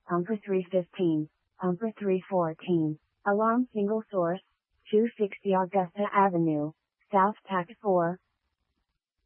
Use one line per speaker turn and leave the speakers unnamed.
Pumper 315, Pumper 314, alarm single source, 260 Augusta Avenue, South Tact 4,